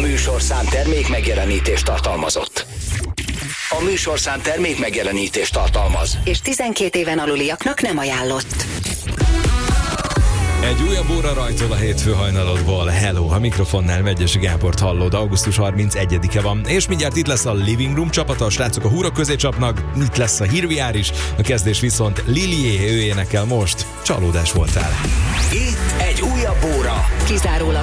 műsorszám termék megjelenítést tartalmazott. A műsorszám termék megjelenítést tartalmaz. És 12 éven aluliaknak nem ajánlott. Egy újabb óra rajtol a hétfő hajnalodból. Hello, a mikrofonnál Megyesi Gábort hallod. Augusztus 31-e van, és mindjárt itt lesz a Living Room csapata, a srácok a húrok közé csapnak, itt lesz a hírviár is, a kezdés viszont Lilié, ő énekel most. Csalódás voltál. Itt egy újabb óra. Kizárólag